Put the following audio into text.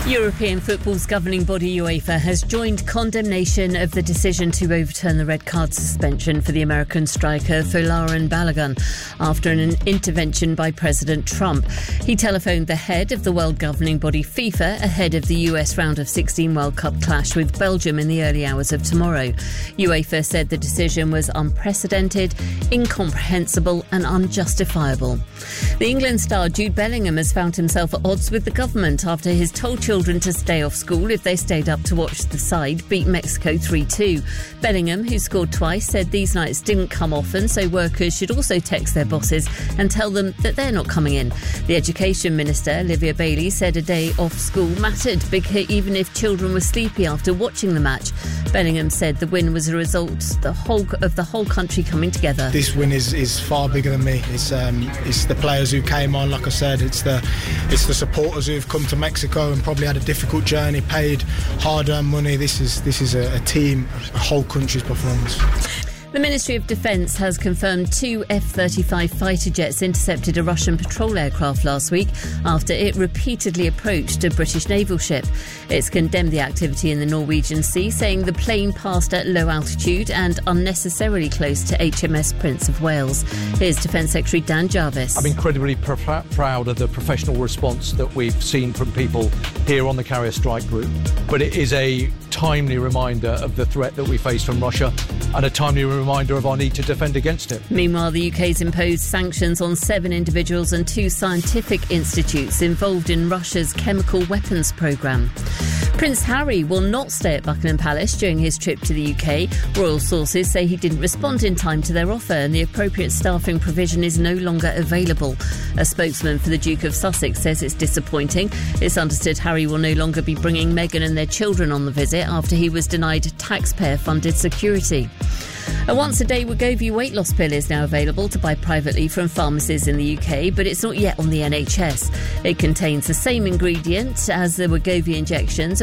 European football's governing body UEFA has joined condemnation of the decision to overturn the red card suspension for the American striker Folarin Balogun after an intervention by President Trump. He telephoned the head of the world governing body FIFA ahead of the US round of 16 World Cup clash with Belgium in the early hours of tomorrow. UEFA said the decision was unprecedented, incomprehensible and unjustifiable. The England star Jude Bellingham has found himself at odds with the government after his told children to stay off school if they stayed up to watch the side beat Mexico 3-2. Bellingham, who scored twice, said these nights didn't come often, so workers should also text their bosses and tell them that they're not coming in. The Education Minister, Olivia Bailey, said a day off school mattered, because even if children were sleepy after watching the match. Bellingham said the win was a result of the whole country coming together. This win is far bigger than me. It's the players who came on, like I said, it's the supporters who've come to Mexico and probably had a difficult journey, paid hard-earned money. This is a team, a whole country's performance. The Ministry of Defence has confirmed 2 F-35 fighter jets intercepted a Russian patrol aircraft last week after it repeatedly approached a British naval ship. It's condemned the activity in the Norwegian Sea, saying the plane passed at low altitude and unnecessarily close to HMS Prince of Wales. Here's Defence Secretary Dan Jarvis. I'm incredibly proud of the professional response that we've seen from people here on the Carrier Strike Group, but it is a timely reminder of the threat that we face from Russia and a timely reminder of our need to defend against it. Meanwhile, the UK's imposed sanctions on 7 individuals and 2 scientific institutes involved in Russia's chemical weapons programme. Prince Harry will not stay at Buckingham Palace during his trip to the UK. Royal sources say he didn't respond in time to their offer and the appropriate staffing provision is no longer available. A spokesman for the Duke of Sussex says it's disappointing. It's understood Harry will no longer be bringing Meghan and their children on the visit after he was denied taxpayer-funded security. A once-a-day Wegovy weight loss pill is now available to buy privately from pharmacies in the UK, but it's not yet on the NHS. It contains the same ingredients as the Wegovy injections